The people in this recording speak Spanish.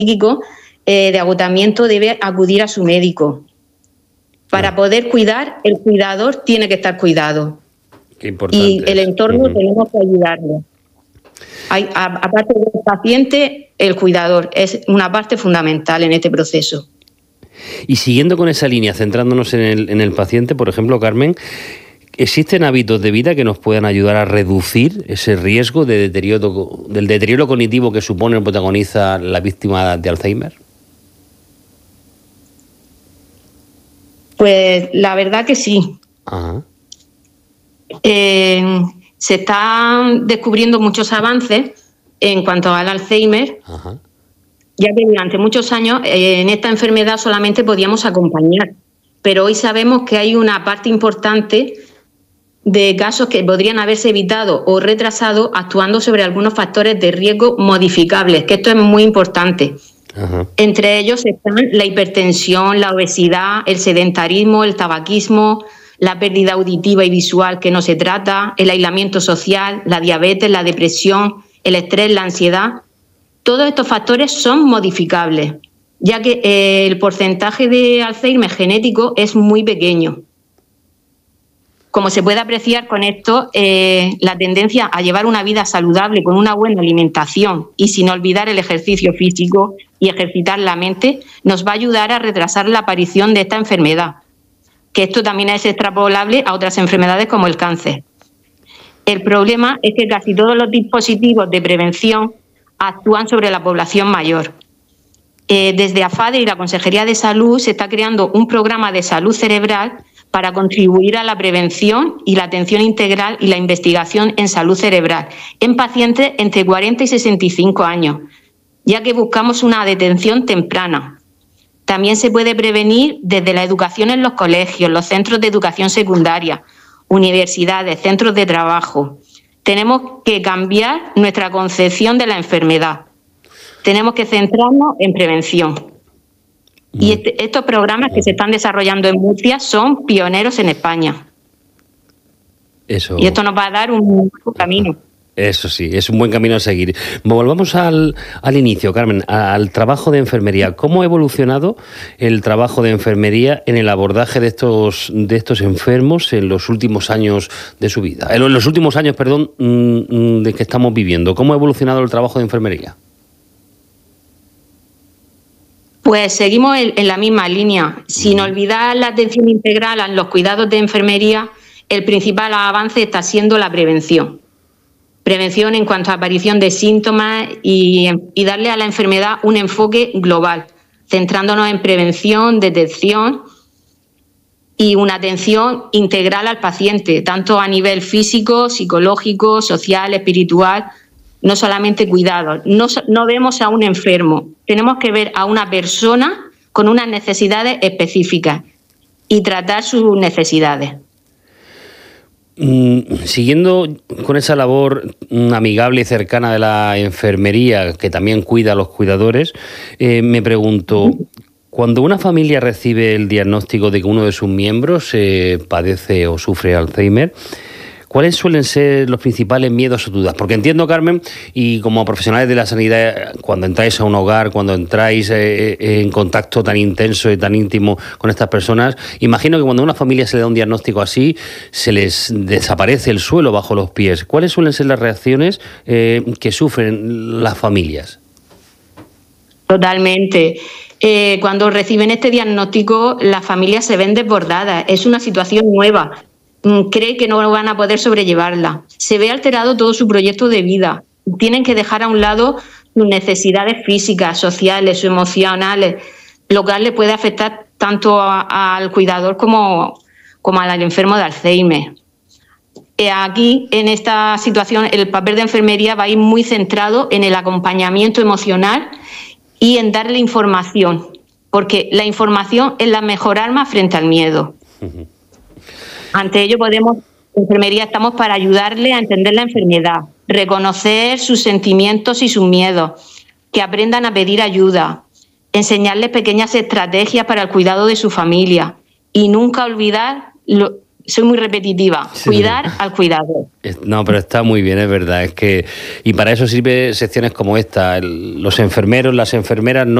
psíquico de agotamiento, debe acudir a su médico. Para poder cuidar, el cuidador tiene que estar cuidado. Qué importante. Y el entorno tenemos que ayudarlo. Aparte del paciente, el cuidador es una parte fundamental en este proceso. Y siguiendo con esa línea, centrándonos en el paciente, por ejemplo, Carmen, ¿existen hábitos de vida que nos puedan ayudar a reducir ese riesgo del deterioro cognitivo que supone o protagoniza la víctima de Alzheimer? Pues la verdad que sí. Ajá. Se están descubriendo muchos avances en cuanto al Alzheimer. Ajá. Ya que durante muchos años en esta enfermedad solamente podíamos acompañar, pero hoy sabemos que hay una parte importante de casos que podrían haberse evitado o retrasado actuando sobre algunos factores de riesgo modificables, que esto es muy importante. Ajá. Entre ellos están la hipertensión, la obesidad, el sedentarismo, el tabaquismo, la pérdida auditiva y visual que no se trata, el aislamiento social, la diabetes, la depresión, el estrés, la ansiedad. Todos estos factores son modificables, ya que el porcentaje de Alzheimer genético es muy pequeño. Como se puede apreciar con esto, la tendencia a llevar una vida saludable con una buena alimentación y sin olvidar el ejercicio físico y ejercitar la mente nos va a ayudar a retrasar la aparición de esta enfermedad, que esto también es extrapolable a otras enfermedades como el cáncer. El problema es que casi todos los dispositivos de prevención actúan sobre la población mayor. Desde AFADE y la Consejería de Salud se está creando un programa de salud cerebral para contribuir a la prevención y la atención integral y la investigación en salud cerebral en pacientes entre 40 y 65 años, ya que buscamos una detención temprana. También se puede prevenir desde la educación en los colegios, los centros de educación secundaria, universidades, centros de trabajo. Tenemos que cambiar nuestra concepción de la enfermedad. Tenemos que centrarnos en prevención. Y estos programas que se están desarrollando en Murcia son pioneros en España. Eso. Y esto nos va a dar un buen camino. Eso sí, es un buen camino a seguir. Volvamos al inicio, Carmen, al trabajo de enfermería. ¿Cómo ha evolucionado el trabajo de enfermería en el abordaje de estos enfermos en los últimos años de su vida? En los últimos años, de que estamos viviendo. ¿Cómo ha evolucionado el trabajo de enfermería? Pues seguimos en la misma línea. Sin olvidar la atención integral en los cuidados de enfermería, el principal avance está siendo la prevención. Prevención en cuanto a aparición de síntomas y darle a la enfermedad un enfoque global, centrándonos en prevención, detección y una atención integral al paciente, tanto a nivel físico, psicológico, social, espiritual, no solamente cuidados. No vemos a un enfermo, tenemos que ver a una persona con unas necesidades específicas y tratar sus necesidades. Siguiendo con esa labor amigable y cercana de la enfermería, que también cuida a los cuidadores, me pregunto, cuando una familia recibe el diagnóstico de que uno de sus miembros padece o sufre Alzheimer, ¿cuáles suelen ser los principales miedos o dudas? Porque entiendo, Carmen, y como profesionales de la sanidad, cuando entráis a un hogar, cuando entráis en contacto tan intenso y tan íntimo con estas personas, imagino que cuando a una familia se le da un diagnóstico así, se les desaparece el suelo bajo los pies. ¿Cuáles suelen ser las reacciones que sufren las familias? Totalmente. Cuando reciben este diagnóstico, las familias se ven desbordadas. Es una situación nueva. Cree que no van a poder sobrellevarla. Se ve alterado todo su proyecto de vida. Tienen que dejar a un lado sus necesidades físicas, sociales o emocionales, lo cual le puede afectar tanto al cuidador como al enfermo de Alzheimer. Aquí, en esta situación, el papel de enfermería va a ir muy centrado en el acompañamiento emocional y en darle información, porque la información es la mejor arma frente al miedo. Ante ello, en enfermería estamos para ayudarle a entender la enfermedad, reconocer sus sentimientos y sus miedos, que aprendan a pedir ayuda, enseñarles pequeñas estrategias para el cuidado de su familia y nunca olvidar soy muy repetitiva. Sí. Cuidar al cuidador. No, pero está muy bien, es verdad. Es que, y para eso sirve secciones como esta. Los enfermeros, las enfermeras no